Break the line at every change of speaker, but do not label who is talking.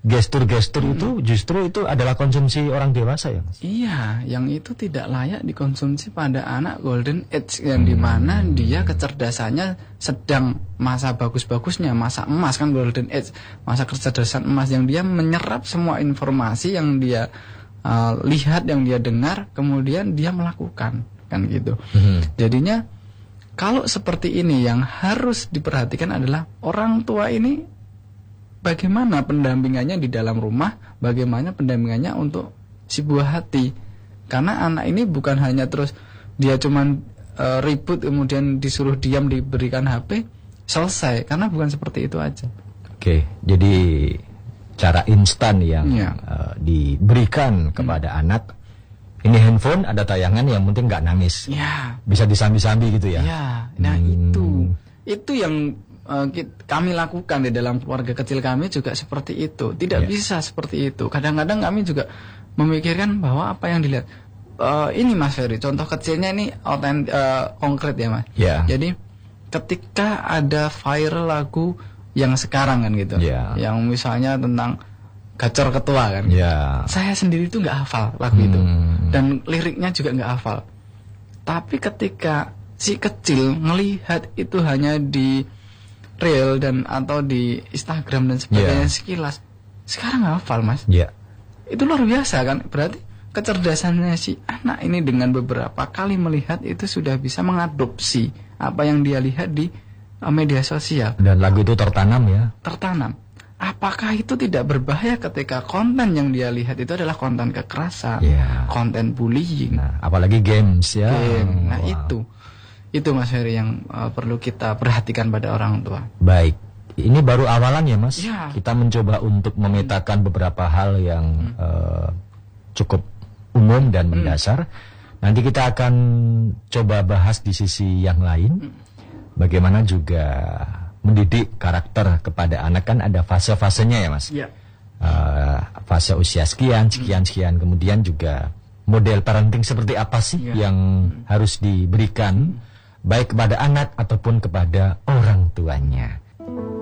gestur-gestur itu justru itu adalah konsumsi orang dewasa ya Mas?
Iya, yang itu tidak layak dikonsumsi pada anak golden age, yang dimana dia kecerdasannya sedang masa bagus-bagusnya, masa emas kan golden age, masa kecerdasan emas, yang dia menyerap semua informasi yang dia lihat, yang dia dengar, kemudian dia melakukan, kan gitu. Jadinya kalau seperti ini yang harus diperhatikan adalah orang tua ini bagaimana pendampingannya di dalam rumah, bagaimana pendampingannya untuk si buah hati. Karena anak ini bukan hanya terus dia cuman ribut kemudian disuruh diam, diberikan HP, selesai. Karena bukan seperti itu aja.
Oke, jadi cara instan yang diberikan kepada anak, ini handphone, ada tayangan, yang penting nggak nangis.
Ya.
Bisa disambi-sambi gitu ya.
Ya, nah itu yang kami lakukan di dalam keluarga kecil kami juga seperti itu. Tidak bisa seperti itu. Kadang-kadang kami juga memikirkan bahwa apa yang dilihat ini Mas Ferry, contoh kecilnya ini konkret ya Mas. Jadi ketika ada viral lagu yang sekarang kan gitu, yang misalnya tentang gacor ketua kan, saya sendiri itu nggak hafal lagu itu, dan liriknya juga nggak hafal. Tapi ketika si kecil ngelihat itu hanya di reel dan atau di Instagram dan sebagainya sekilas, sekarang hafal Mas. Itu luar biasa kan, berarti kecerdasannya si anak ini dengan beberapa kali melihat itu sudah bisa mengadopsi apa yang dia lihat di media sosial.
Dan lagu itu tertanam ya.
Tertanam. Apakah itu tidak berbahaya ketika konten yang dia lihat itu adalah konten kekerasan, konten bullying,
apalagi games ya.
Nah itu Mas Ferry yang perlu kita perhatikan pada orang tua.
Baik, ini baru awalan ya Mas. Kita mencoba untuk memetakan beberapa hal yang cukup umum dan mendasar. Nanti kita akan coba bahas di sisi yang lain, bagaimana juga mendidik karakter kepada anak. Kan ada fase-fasenya ya Mas. Fase usia sekian, kemudian juga model parenting seperti apa sih yang harus diberikan baik kepada anak ataupun kepada orang tuanya.